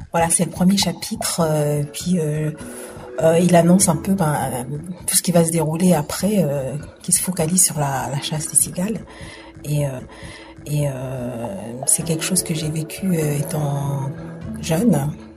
Voilà, c'est le premier chapitre. Il annonce un peu tout ce qui va se dérouler après, qui se focalise sur la chasse des cigales. Et, euh, c'est quelque chose que j'ai vécu étant jeune.